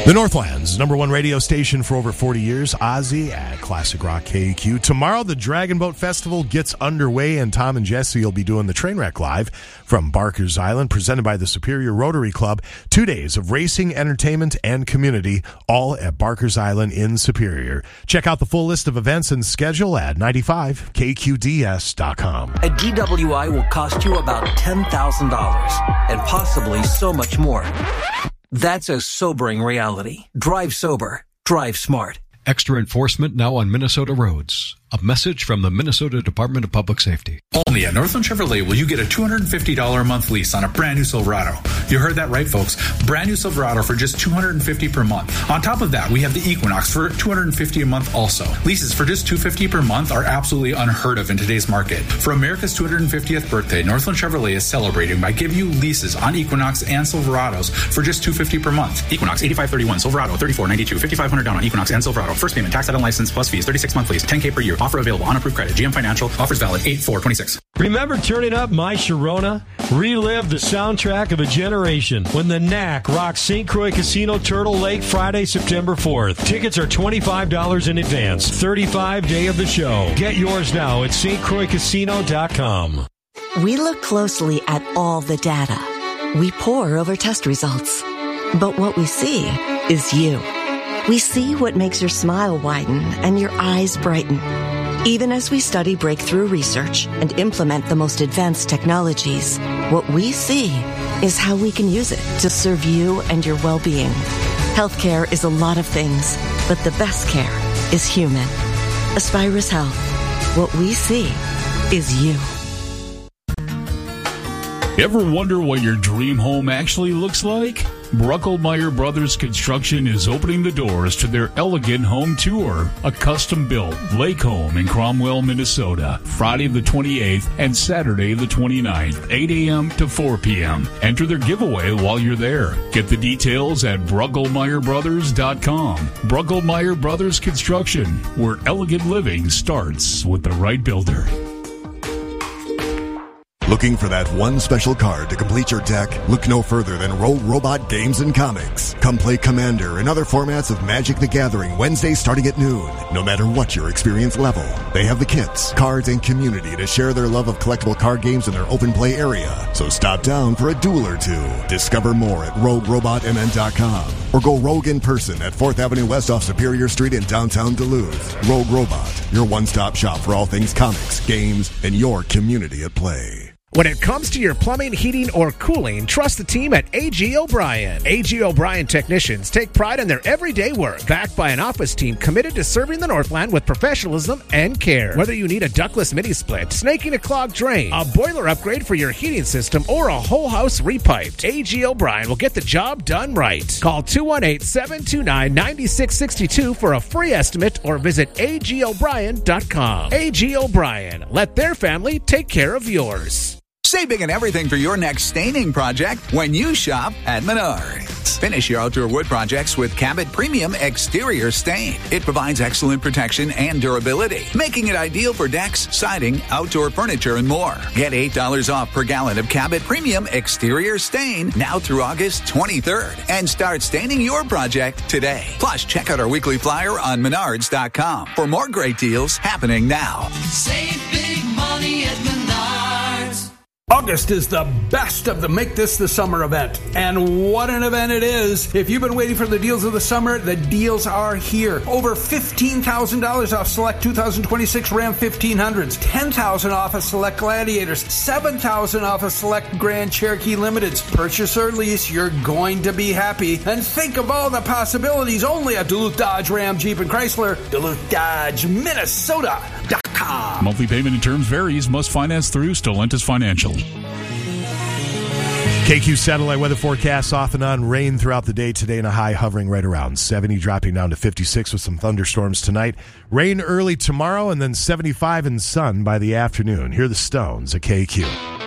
The Northland's number one radio station for over 40 years, Ozzy at Classic Rock KQ. Tomorrow, the Dragon Boat Festival gets underway, and Tom and Jesse will be doing the Trainwreck Live from Barker's Island, presented by the Superior Rotary Club. 2 days of racing, entertainment, and community, all at Barker's Island in Superior. Check out the full list of events and schedule at 95kqds.com. A DWI will cost you about $10,000 and possibly so much more. That's a sobering reality. Drive sober. Drive smart. Extra enforcement now on Minnesota roads. A message from the Minnesota Department of Public Safety. Only at Northland Chevrolet will you get a $250 a month lease on a brand new Silverado. You heard that right, folks. Brand new Silverado for just $250 per month. On top of that, we have the Equinox for $250 a month also. Leases for just $250 per month are absolutely unheard of in today's market. For America's 250th birthday, Northland Chevrolet is celebrating by giving you leases on Equinox and Silverados for just $250 per month. Equinox, $85.31. Silverado, $34.92. $5,500 down on Equinox and Silverado. First payment, tax, title, and license plus fees, 36-month lease, $10K per year. Offer available on approved credit. GM Financial. Offers valid 8/4/26. Remember turning up My Sharona? Relive the soundtrack of a generation when the Knack rocks St. Croix Casino Turtle Lake Friday, September 4th. Tickets are $25 in advance. 35 day of the show. Get yours now at stcroixcasino.com. We look closely at all the data. We pore over test results. But what we see is you. We see what makes your smile widen and your eyes brighten. Even as we study breakthrough research and implement the most advanced technologies, what we see is how we can use it to serve you and your well-being. Healthcare is a lot of things, but the best care is human. Aspirus Health. What we see is you. Ever wonder what your dream home actually looks like? Bruckelmeyer Brothers Construction is opening the doors to their Elegant Home Tour, a custom-built lake home in Cromwell, Minnesota, Friday the 28th and Saturday the 29th, 8 a.m. to 4 p.m. Enter their giveaway while you're there. Get the details at BruckelmeyerBrothers.com. Bruckelmeyer Brothers Construction, where elegant living starts with the right builder. Looking for that one special card to complete your deck? Look no further than Rogue Robot Games and Comics. Come play Commander and other formats of Magic the Gathering Wednesday starting at noon. No matter what your experience level, they have the kits, cards, and community to share their love of collectible card games in their open play area. So stop down for a duel or two. Discover more at RogueRobotMN.com or go rogue in person at 4th Avenue West off Superior Street in downtown Duluth. Rogue Robot, your one-stop shop for all things comics, games, and your community at play. When it comes to your plumbing, heating, or cooling, trust the team at A.G. O'Brien. A.G. O'Brien technicians take pride in their everyday work, backed by an office team committed to serving the Northland with professionalism and care. Whether you need a ductless mini-split, snaking a clogged drain, a boiler upgrade for your heating system, or a whole house repiped, A.G. O'Brien will get the job done right. Call 218-729-9662 for a free estimate or visit AGO'Brien.com. A.G. O'Brien. Let their family take care of yours. Saving and everything for your next staining project when you shop at Menards. Finish your outdoor wood projects with Cabot Premium Exterior Stain. It provides excellent protection and durability, making it ideal for decks, siding, outdoor furniture, and more. Get $8 off per gallon of Cabot Premium Exterior Stain now through August 23rd and start staining your project today. Plus, check out our weekly flyer on Menards.com for more great deals happening now. Save big money at Menards. August is the best of the Make This the Summer event. And what an event it is. If you've been waiting for the deals of the summer, the deals are here. Over $15,000 off select 2026 Ram 1500s, $10,000 off of select Gladiators, $7,000 off of select Grand Cherokee Limiteds. Purchase or lease, you're going to be happy. And think of all the possibilities only at Duluth Dodge Ram Jeep and Chrysler, Duluth Dodge, Minnesota.com. Monthly payment and terms varies. Must finance through Stellantis Financial. KQ satellite weather forecast off and on rain throughout the day today and a high hovering right around 70, dropping down to 56 with some thunderstorms tonight. Rain early tomorrow and then 75 and sun by the afternoon. Hear the Stones at KQ.